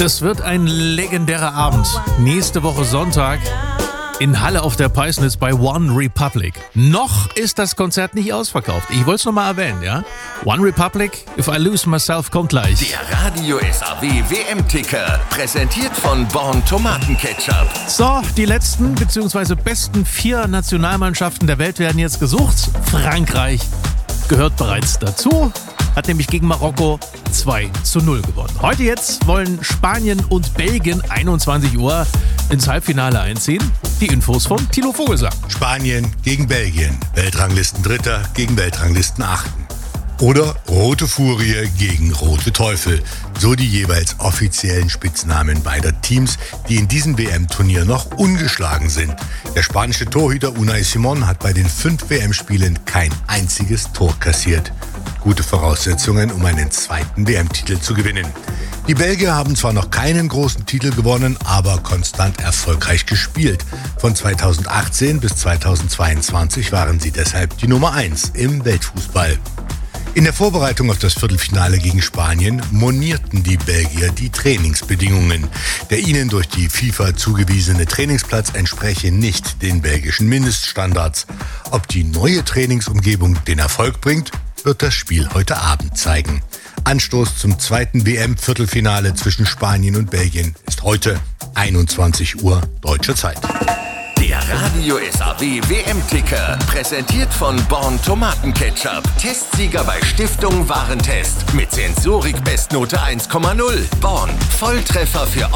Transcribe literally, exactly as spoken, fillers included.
Das wird ein legendärer Abend. Nächste Woche Sonntag in Halle auf der Peisnitz bei One Republic. Noch ist das Konzert nicht ausverkauft. Ich wollte es nochmal erwähnen, ja? One Republic, If I Lose Myself kommt gleich. Der Radio S A W W M-Ticker, präsentiert von Born Tomatenketchup. So, die letzten bzw. besten vier Nationalmannschaften der Welt werden jetzt gesucht. Frankreich gehört bereits dazu, hat nämlich gegen Marokko zwei zu null gewonnen. Heute jetzt wollen Spanien und Belgien einundzwanzig Uhr ins Halbfinale einziehen. Die Infos von Thilo Vogelsang. Spanien gegen Belgien, Weltranglisten Dritter gegen Weltranglisten Achten. Oder Rote Furie gegen Rote Teufel, so die jeweils offiziellen Spitznamen beider Teams, die in diesem W M-Turnier noch ungeschlagen sind. Der spanische Torhüter Unai Simón hat bei den fünf W M-Spielen kein einziges Tor kassiert. Gute Voraussetzungen, um einen zweiten W M-Titel zu gewinnen. Die Belgier haben zwar noch keinen großen Titel gewonnen, aber konstant erfolgreich gespielt. Von zweitausendachtzehn bis zweitausendzweiundzwanzig waren sie deshalb die Nummer eins im Weltfußball. In der Vorbereitung auf das Viertelfinale gegen Spanien monierten die Belgier die Trainingsbedingungen. Der ihnen durch die FIFA zugewiesene Trainingsplatz entspreche nicht den belgischen Mindeststandards. Ob die neue Trainingsumgebung den Erfolg bringt, wird das Spiel heute Abend zeigen. Anstoß zum zweiten W M-Viertelfinale zwischen Spanien und Belgien ist heute einundzwanzig Uhr deutscher Zeit. Der Radio S A W W M-Ticker, präsentiert von Born Tomatenketchup. Testsieger bei Stiftung Warentest. Mit Sensorik Bestnote eins Komma null. Born, Volltreffer für